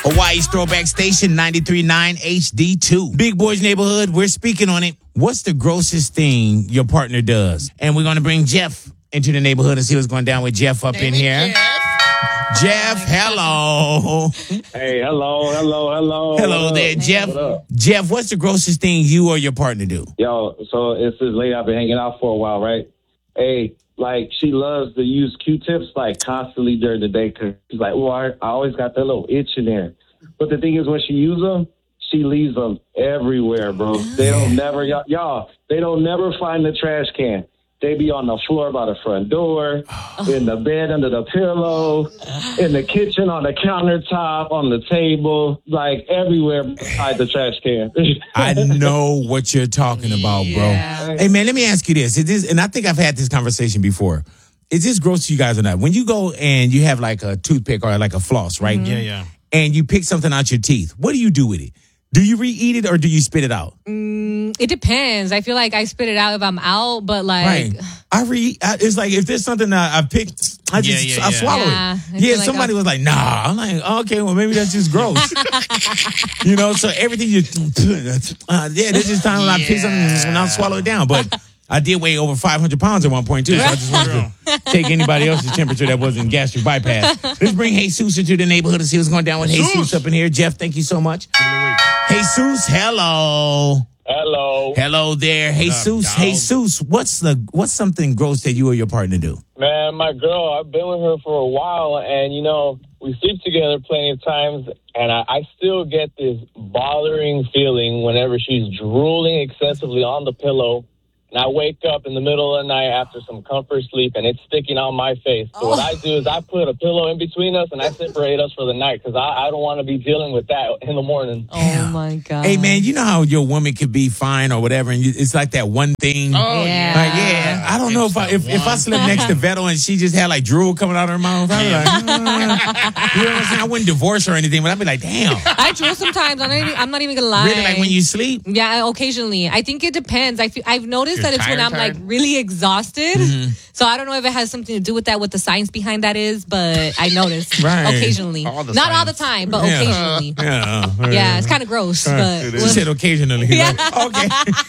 Hawaii's Throwback Station, 93.9 HD2. Big Boys Neighborhood, we're speaking on it. What's the grossest thing your partner does? And we're going to bring Jeff into the neighborhood and see what's going down with Jeff up in here. Jeff, hello. Hey, hello. Hello there, Jeff. Jeff, what's the grossest thing you or your partner do? Yo, so it's this lady I've been hanging out for a while, right? Hey, like, she loves to use Q-tips, like, constantly during the day because she's like, well, I always got that little itch in there. But the thing is, when she uses them, she leaves them everywhere, bro. They don't never, y'all, they don't never find the trash can. They be on the floor by the front door, in the bed under the pillow, in the kitchen, on the countertop, on the table, like everywhere beside the trash can. I know what you're talking about, bro. Hey, man, let me ask you this. And I think I've had this conversation before. Is this gross to you guys or not? When you go and you have like a toothpick or like a floss, right? Mm-hmm. Yeah. And you pick something out your teeth, what do you do with it? Do you re-eat it or do you spit it out? It depends. I feel like I spit it out if I'm out, but like... Right. It's like if there's something that I picked, I swallow it. Yeah, somebody was like, nah. I'm like, okay, well, maybe that's just gross. You know, so everything you... there's just time when I pick something and I'll swallow it down. But I did weigh over 500 pounds at one point, too. So I just wanted to take anybody else's temperature that wasn't gastric bypass. Let's bring Jesus into the neighborhood and see what's going down with Jesus up in here. Jeff, thank you so much. Jesus, hello. Hello there. Jesus, what's something gross that you or your partner do? Man, my girl, I've been with her for a while, and, you know, we sleep together plenty of times, and I still get this bothering feeling whenever she's drooling excessively on the pillow. And I wake up in the middle of the night after some comfort sleep, and it's sticking on my face. So what I do is I put a pillow in between us, and I separate us for the night because I don't want to be dealing with that in the morning. Oh, my God. Hey, man, you know how your woman could be fine or whatever, and it's like that one thing. Oh, yeah. Like, I don't know if I slept next to Vettel and she just had, like, drool coming out of her mouth, I'd be like, you know what I'm saying? I wouldn't divorce her or anything, but I'd be like, damn. I drool sometimes. I'm not even going to lie. Really? Like when you sleep? Yeah, occasionally. I think it depends. I've noticed that it's when I'm like really exhausted. Mm-hmm. So I don't know if it has something to do with that, what the science behind that is, but I notice occasionally. Not all the time, but occasionally. Yeah, it's kind of gross. But she said occasionally. Yeah. Like, okay.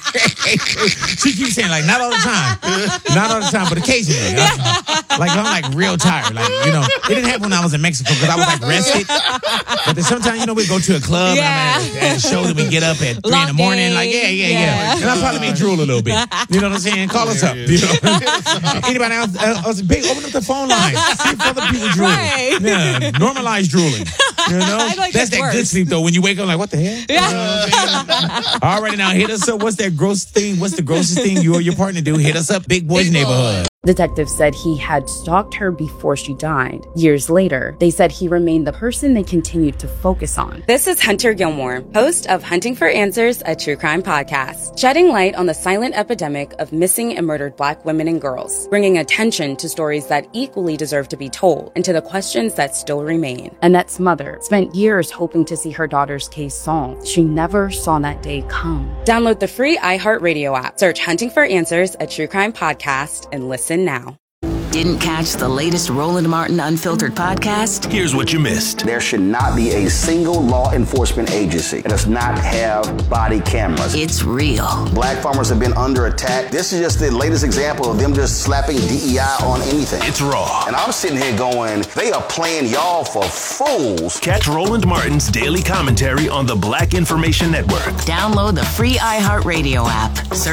She keeps saying like not all the time. Not all the time, but occasionally. I'm like real tired. Like, you know, it didn't happen when I was in Mexico because I was like rested. But then sometimes, you know, we go to a club and I'm at a show that we get up at 3 in the morning. Like, yeah. And I probably may drool a little bit. You know what I'm saying? Call us up. You know? Anybody else? Big, open up the phone line. See if other people drool. Right. Yeah, normalize drooling. You know? That's that good sleep, though. When you wake up, like, what the hell? Yeah. You know all right, now hit us up. What's that gross thing? What's the grossest thing you or your partner do? Hit us up. Big Boys Neighborhood. Detectives said he had stalked her before she died. Years later, they said he remained the person they continued to focus on. This is Hunter Gilmore, host of Hunting for Answers, a true crime podcast, shedding light on the silent epidemic of missing and murdered Black women and girls, bringing attention to stories that equally deserve to be told and to the questions that still remain. Annette's mother spent years hoping to see her daughter's case solved. She never saw that day come. Download the free iHeartRadio app, search Hunting for Answers, a true crime podcast, and listen now. Didn't catch the latest Roland Martin Unfiltered podcast? Here's what you missed. There should not be a single law enforcement agency that does not have body cameras. It's real. Black farmers have been under attack. This is just the latest example of them just slapping DEI on anything. It's raw. And I'm sitting here going, they are playing y'all for fools. Catch Roland Martin's daily commentary on the Black Information Network. Download the free iHeartRadio app. Search